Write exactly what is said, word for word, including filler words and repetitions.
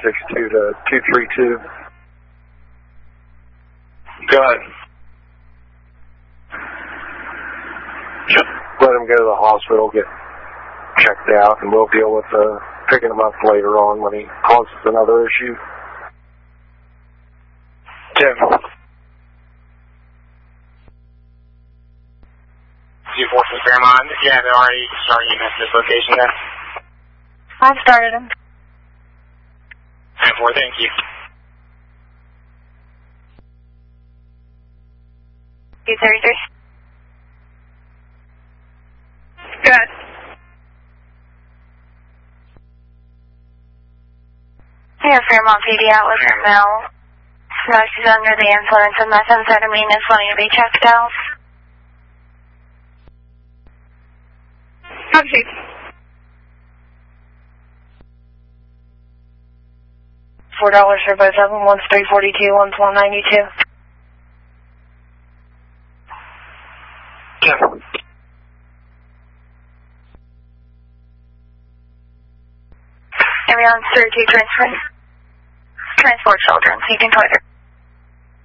six two to two three two. Go ahead. Just let him go to the hospital, get checked out, and we'll deal with uh, picking him up later on when he causes another issue. Tim. two four from Fairmont, if you haven't already started using this location then. I've started him. ten four, thank you. two thirty-three. Good. Here, Fairmont P D out with Mel. No, she's under the influence of methamphetamine and wanting to be checked out. Okay. Four dollars for both of them. One's three forty-two, one's one ninety-two. Yeah. Ambulance thirty-two transfer. Transport children, seeking toilet.